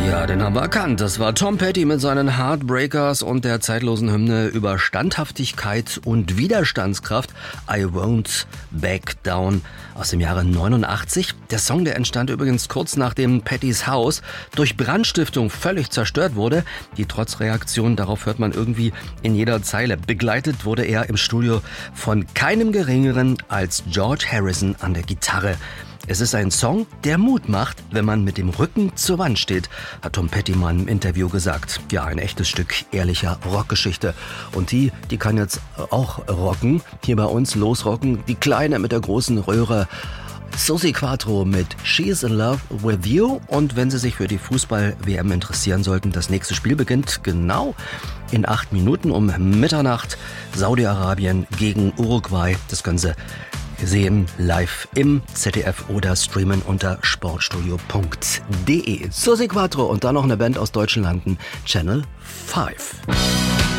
Ja, den haben wir erkannt. Das war Tom Petty mit seinen Heartbreakers und der zeitlosen Hymne über Standhaftigkeit und Widerstandskraft. I Won't Back Down aus dem Jahre 89. Der Song, der entstand übrigens kurz nachdem Pettys Haus durch Brandstiftung völlig zerstört wurde. Die Trotzreaktion, darauf hört man irgendwie in jeder Zeile. Begleitet wurde er im Studio von keinem Geringeren als George Harrison an der Gitarre. Es ist ein Song, der Mut macht, wenn man mit dem Rücken zur Wand steht, hat Tom Petty mal im Interview gesagt. Ja, ein echtes Stück ehrlicher Rockgeschichte. Und die kann jetzt auch rocken, hier bei uns losrocken. Die Kleine mit der großen Röhre, Suzi Quatro mit She's in Love with You. Und wenn Sie sich für die Fußball-WM interessieren sollten, das nächste Spiel beginnt genau in 8 Minuten um Mitternacht. Saudi-Arabien gegen Uruguay. Das können Sie sehen live im ZDF oder streamen unter sportstudio.de. Suzi Quatro und dann noch eine Band aus deutschen Landen, Channel 5.